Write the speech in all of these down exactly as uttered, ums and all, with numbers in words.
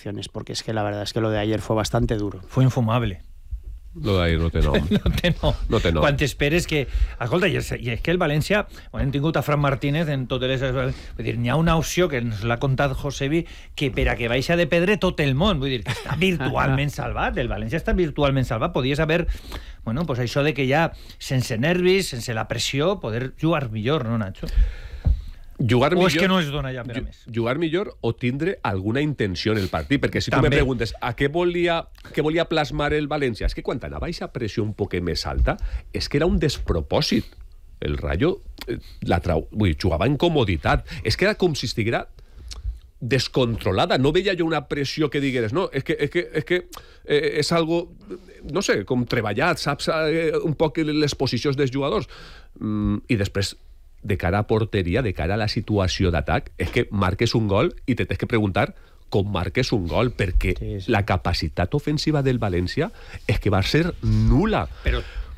opciones, porque es que la verdad es que lo de ayer fue bastante duro. Fue infumable. Lo d'ahir no té nom. no té nom. No té nom. Quan t'esperes que... Escolta, i és, i és que el València... Bueno, hem tingut a Fran Martínez en totes les... Vull dir, n'hi ha una opció que ens l'ha contat Josebi, que per a que baixa de pedre tot el món. Vull dir, que està virtualment salvat. El València està virtualment salvat. Podies haver... Bueno, pues això de que ja, sense nervis, sense la pressió, poder jugar millor, no, Nacho? Jugar o millor, és que no es dona ja per a més? Jugar millor o tindre alguna intenció en el partit, perquè si També. tu me preguntes a què volia, què volia plasmar el València, és que quan anava a aquesta pressió un poc més alta, és que era un despropòsit. El Rayo la trau... Vull dir, jugava en comoditat. És que era com si estiguera descontrolada. No veia jo una pressió que digueres, no, és que és, que, és, que, eh, és algo, no sé, com treballat, saps eh, un poc les posicions dels jugadors. Mm, I després de cara a porteria, de cara a la situació d'atac, és que marques un gol i te tens que preguntar com marques un gol, perquè sí, sí. la capacitat ofensiva del València és que va ser nul·la. Però...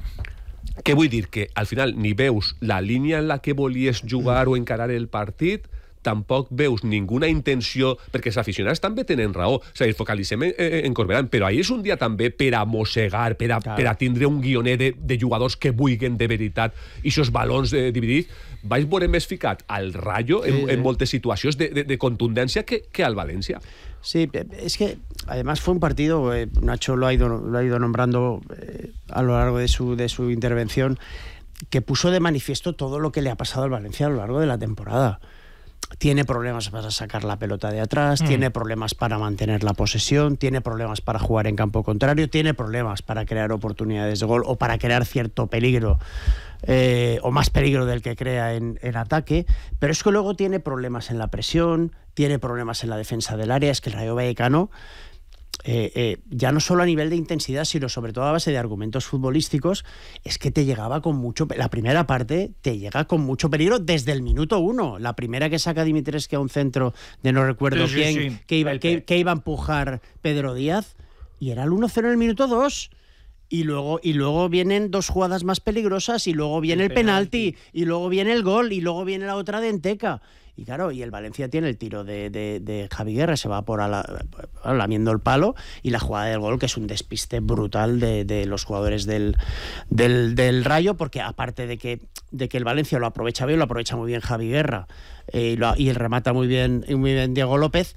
Què vull dir? Que al final ni veus la línia en la que volies jugar o encarar el partit, tampoc veus ninguna intenció, perquè els aficionats també tenen raó, és a dir, focalitzem en, en Corberán, però ahir és un dia també per a mossegar, per a, per a tindre un guioner de, de jugadors que vulguin de veritat i aquests balons eh, dividits. Vaig veure més ficat al Rayo en, sí, sí. en moltes situacions de, de, de contundència que, que al Valencia. Sí, es que además fue un partido, eh, Nacho lo ha ido, lo ha ido nombrando eh, a lo largo de su, de su intervención, que puso de manifiesto todo lo que le ha pasado al Valencia a lo largo de la temporada. Tiene problemas para sacar la pelota de atrás, mm. tiene problemas para mantener la posesión, tiene problemas para jugar en campo contrario, tiene problemas para crear oportunidades de gol o para crear cierto peligro, eh, o más peligro del que crea en, en ataque, pero es que luego tiene problemas en la presión, tiene problemas en la defensa del área. Es que el Rayo Vallecano, Eh, eh, ya no solo a nivel de intensidad, sino sobre todo a base de argumentos futbolísticos, es que te llegaba con mucho... La primera parte te llega con mucho peligro desde el minuto uno. La primera que saca Dimitrescu a un centro de no recuerdo sí, quién, sí, sí. Que, iba, que, que iba a empujar Pedro Díaz, y era el uno cero en el minuto dos. Y luego, y luego vienen dos jugadas más peligrosas, y luego viene el, el penalti, penalti, y luego viene el gol, y luego viene la otra de Enteca. Y claro, y el Valencia tiene el tiro de, de, de Javi Guerra, se va por a la, lamiendo el palo, y la jugada del gol, que es un despiste brutal de, de los jugadores del, del, del Rayo, porque aparte de que, de que el Valencia lo aprovecha bien, lo aprovecha muy bien Javi Guerra, eh, y, lo, y el remata muy bien, muy bien Diego López,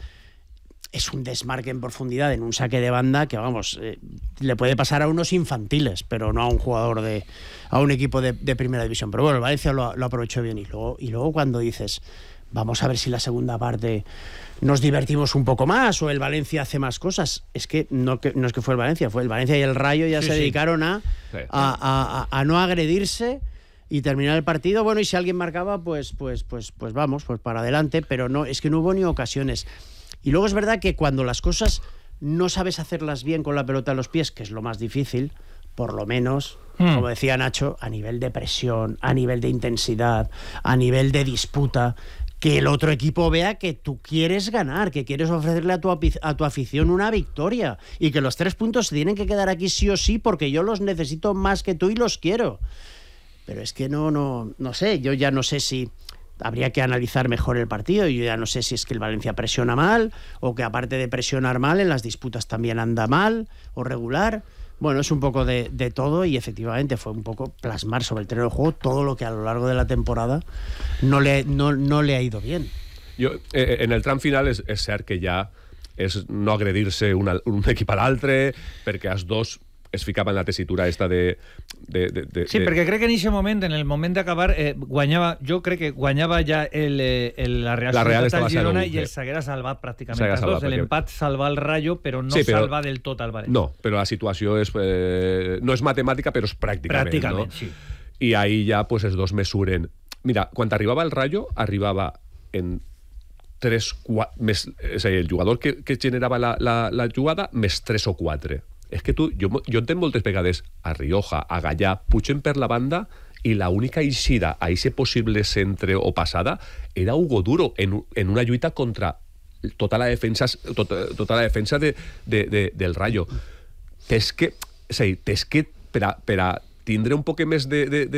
es un desmarque en profundidad en un saque de banda que, vamos, eh, le puede pasar a unos infantiles, pero no a un jugador de... a un equipo de, de primera división. Pero bueno, el Valencia lo, lo aprovechó bien. Y luego, y luego cuando dices, vamos a ver si la segunda parte nos divertimos un poco más o el Valencia hace más cosas, es que no, que, no es que fue el Valencia, fue el Valencia y el Rayo ya sí, se sí. dedicaron a, sí. a, a, a no agredirse y terminar el partido. Bueno, y si alguien marcaba, pues, pues, pues, pues vamos, pues para adelante, pero no, es que no hubo ni ocasiones. Y luego es verdad que cuando las cosas no sabes hacerlas bien con la pelota en los pies, que es lo más difícil, por lo menos, mm. como decía Nacho, a nivel de presión, a nivel de intensidad, a nivel de disputa, que el otro equipo vea que tú quieres ganar, que quieres ofrecerle a tu, a tu afición una victoria y que los tres puntos se tienen que quedar aquí sí o sí porque yo los necesito más que tú y los quiero. Pero es que no, no, no sé, yo ya no sé si... Habría que analizar mejor el partido. Yo ya no sé si es que el Valencia presiona mal o que aparte de presionar mal en las disputas también anda mal o regular. Bueno, es un poco de, de todo y efectivamente fue un poco plasmar sobre el terreno de juego todo lo que a lo largo de la temporada no le, no, no le ha ido bien. Jo, eh, en el tram final és, és cert que ja és no agredir-se una, un equip a l'altre perquè els dos es ficava en la tessitura esta de... de, de, de sí, perquè crec que en aquest moment, en el moment d'acabar, eh, guanyava, jo crec que guanyava ja el, el, la Real Societat al Girona i el s'haguera salvat pràcticament. Salvat, perquè... L'empat salva el Rayo, però no sí, però, salva del tot al València. No, però la situació és, eh, no és matemàtica, però és pràcticament. Pràcticament, no? sí. I ahir ja pues, els dos mesuren. Mira, quan arribava el Rayo, arribava en tres, quatre... Més, és a dir, el jugador que, que generava la, la, la jugada, més tres o quatre. És que tu, jo, jo entenc moltes vegades a Rioja, a Gallà, pugen per la banda i l'única eixida a aquest possible centre o passada era Hugo Duro en, en una lluita contra tota la defensa, tota, tota la defensa de, de, de, del Rayo. Tens que, és a dir, tens que per a, per a tindre un poc més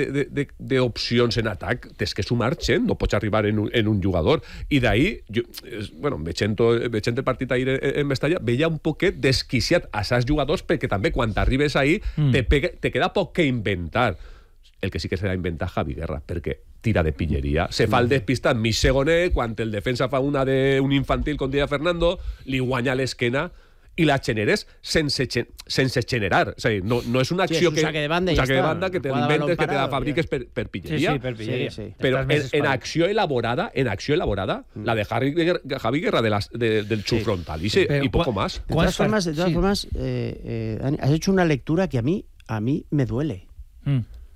d'opcions en atac, tens que sumar gent, no pots arribar en un, en un jugador. I d'ahir, bueno, veient el partit ahir en Mestalla, veia un poquet desquiciat a aquests jugadors perquè també quan arribes ahir mm. te, pega, te queda poc que inventar. El que sí que serà inventar Javi Guerra, perquè tira de pilleria. Se fa el despistat mig segonet, quan el defensa fa una d'un infantil com dia Fernando, li guanya l'esquena i la generes sense, sense generar. És a dir, no, no és una acció sí, és un que... saque de banda, un saque ja de banda que te l'inventes, que te la fabriques per, per pilleria. Sí, sí, per pilleria. Sí, sí. Però en, en acció elaborada, en acció elaborada, mm. la de Javi Guerra, Javi Guerra de las, de, del sí. frontal y, se, y poco más. De todas formas, de todas sí. formas eh, eh, Dani, has hecho una lectura que a mí, a mí me duele. Mm.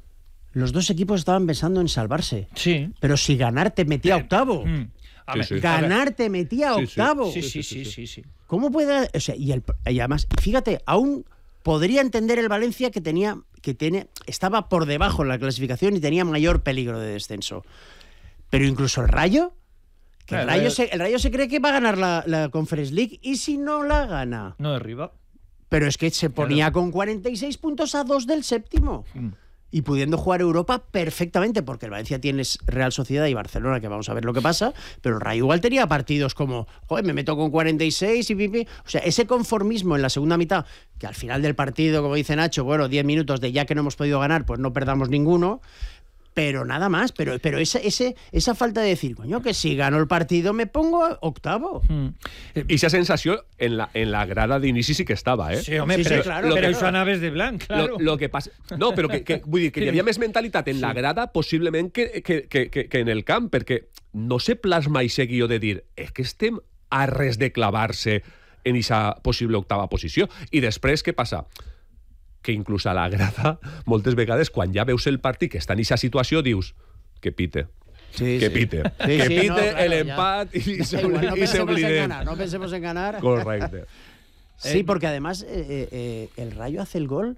Los dos equipos estaban pensando en salvarse. Sí. Pero si ganar te metía a octavo. Mm. A sí, ver, sí. Ganar te metía a octavo. Sí, sí, sí, sí, sí, sí. ¿Cómo puede...? O sea, y, el, y además, y fíjate, aún podría entender el Valencia que tenía, que tiene, estaba por debajo en la clasificación y tenía mayor peligro de descenso. Pero incluso el Rayo, que el Rayo, se, el Rayo se cree que va a ganar la, la Conference League y si no la gana... No derriba. Pero es que se ponía con cuarenta y seis puntos a dos del séptimo. Mm. Y pudiendo jugar Europa perfectamente, porque el Valencia tiene Real Sociedad y Barcelona, que vamos a ver lo que pasa, pero el Rayo igual tenía partidos como, joder, me meto con cuarenta y seis y pipi. O sea, ese conformismo en la segunda mitad, que al final del partido, como dice Nacho, bueno, diez minutos de ya que no hemos podido ganar, pues no perdamos ninguno, pero nada más. Pero, pero esa, ese, esa falta de decir, coño, que si gano el partido me pongo octavo. Mm. I esa sensació en la, en la grada d'inici sí que estava, eh? Sí, home, sí, però, sí, claro, però claro. això anaves de blanc, claro. Lo, lo que passa... No, però que, que, vull dir que hi havia més mentalitat en sí. la grada possiblement que, que, que, que, que en el camp, perquè no se plasma aquest guió de dir és que estem a res de clavar-se en aquesta possible octava posició. I després, què passa? Que inclús a la grada, moltes vegades, quan ja veus el partit que està en aquesta situació, dius que pite. Sí, que sí. pite. Sí, que sí, pite no, claro, el empat ya. y se, Igual, no y se olviden. Ganar, no pensemos en ganar. Correcte. Sí, eh, porque además eh, eh, el Rayo hace el gol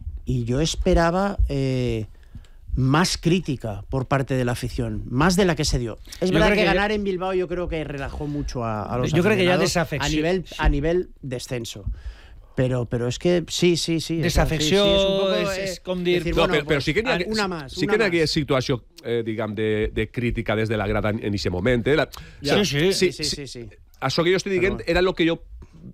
y yo esperaba eh, más crítica por parte de la afición, más de la que se dio. Es yo verdad que, que ganar ya... en Bilbao yo creo que relajó mucho a, a los yo creo que ya desafección a nivel sí. a nivel descenso. Pero, pero es que sí, sí, sí. Desafecció, sí, sí, és, un poco, és, eh, és com dir... decir, no, bueno, però, però sí que n'hi ha, una más, sí una que n'hi ha más. situació, eh, diguem, de, de crítica des de la grada en aquest moment. Eh? La, ja. o sí, sea, sí, sí, sí, sí. Això que jo estic dient era el que jo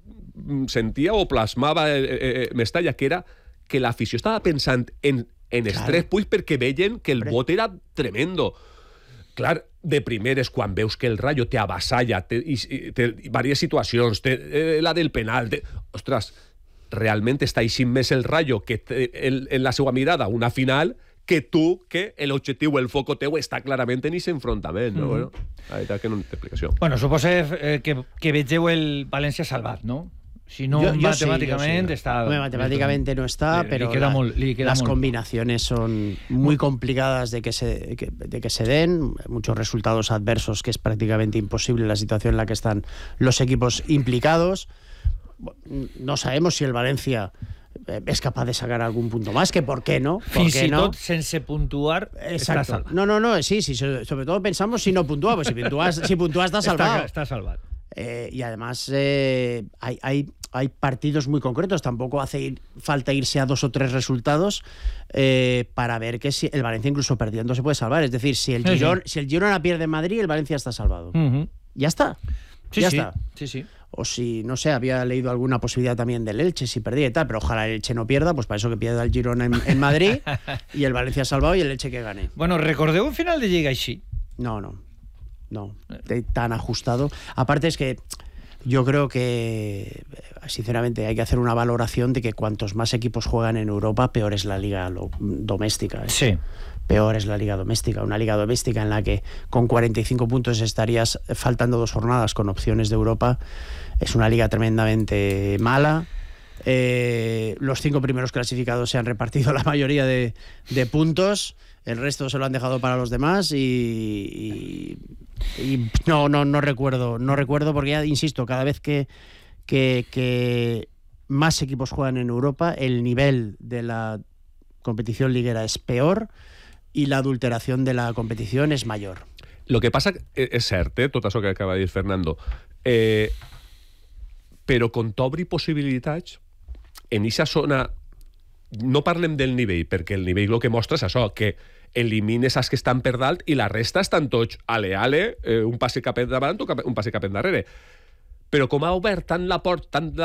sentia o plasmava eh, eh, Mestalla, que era que l'afició estava pensant en, en els tres punts perquè veien que el vot era tremendo. Clar, de primeres, quan veus que el Rayo te avasalla, té, té diverses situacions, té eh, la del penal... Té... Ostres, realment està eixint més el Rayo que té el, en la seva mirada una final que tu, que l'objectiu, el foco teu està clarament en aquest enfrontament. No? Mm. Bueno, la veritat que no té explicació. Bueno, suposo eh, que, que vegeu el València salvat, no? Si no, yo, yo matemáticamente sí, sí. está... Bueno, matemáticamente no está, le, pero le queda la, molt, le queda las molt. combinaciones son muy complicadas de que, se, que, de que se den, muchos resultados adversos que es prácticamente imposible la situación en la que están los equipos implicados. No sabemos si el Valencia es capaz de sacar algún punto más, que por qué no. ¿Por Fins qué i no? tot sense puntuar Exacto. està salvat. No, no, no, sí, sí, sobre todo pensamos si no puntúa, pues si puntúas, si puntúas está salvado. Está, está salvat. Eh, y además eh, hay, hay, hay partidos muy concretos, tampoco hace ir, falta irse a dos o tres resultados eh, para ver que si el Valencia incluso perdiendo se puede salvar. Es decir, si el Girona, sí. si el Girona pierde en Madrid, el Valencia está salvado. Uh-huh. Ya está. Sí, ya sí. está. Sí, sí. O si, no sé, había leído alguna posibilidad también del Elche, si perdía y tal, pero ojalá el Elche no pierda, pues para eso que pierda el Girona en, en Madrid y el Valencia salvado y el Elche que gane. Bueno, recordeu un final de Lliga així? No, no. No, de, tan ajustado. Aparte es que yo creo que, sinceramente, hay que hacer una valoración de que cuantos más equipos juegan en Europa, peor es la liga lo, doméstica. ¿eh? Sí. Peor es la liga doméstica. Una liga doméstica en la que con cuarenta y cinco puntos estarías faltando dos jornadas con opciones de Europa. Es una liga tremendamente mala. Eh, los cinco primeros clasificados se han repartido la mayoría de, de puntos. El resto se lo han dejado para los demás y, y, y no, no, no recuerdo, no recuerdo porque ya insisto, cada vez que, que, que más equipos juegan en Europa, el nivel de la competición liguera es peor y la adulteración de la competición es mayor. Lo que passa és cert, eh, tot això que acaba de dir Fernando, eh, però com t'obri possibilitats en aquesta zona no parlem del nivell, perquè el nivell el que mostra és això, que elimines els que estan per dalt i la resta estan tots ale-ale, eh, un passe cap endavant o cap, un passe cap endarrere. Però com ha obert tant la porta, tant la